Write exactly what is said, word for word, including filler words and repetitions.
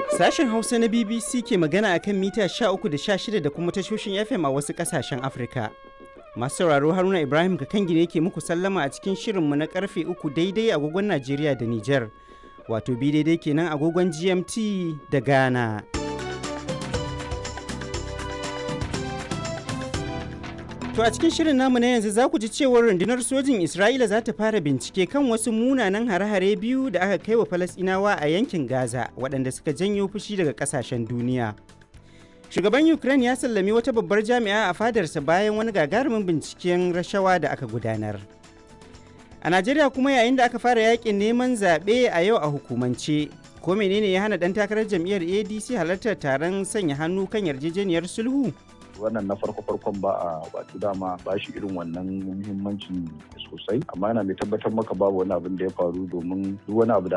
Sashen Hausa na B B C ke magana akan mita sha uku da sha shida da kuma tashoshin F M a wasu ƙasashen Afirka. Masu sauraro Haruna Ibrahim Kakangine ke muku sallama a cikin shirinmu na karfe uku daidai agogon Najeriya da Nijar. Wato bi daidai kenan agogon G M T da Ghana. To a cikin shirin namu na yanzu za ku ji cewar rundunar sojin Isra'ila za ta fara bincike kan wasu munanan hare-hare biyu da aka kai wa Falasɗinawa a yankin Gaza waɗanda suka janyo fushi daga ƙasashen duniya. Shugaban Ukraine ya sallami wata babbar jami'a a fadarsa bayan wani gagarumin binciken rashawa da aka gudanar. A Najeriya kuma yayin da aka fara yakin neman zaɓe a yau a hukumance, ko menene ya hana ɗan takarar jam'iyyar A D C halartar taron sanya hannu kan yarjejeniyar sulhu? Wannan na farko farkon ba a wato dama ba shi irin wannan muhimmancin sosai, amma yana mai tabbatar maka babu wani abin da ya faru domin duk wani abu da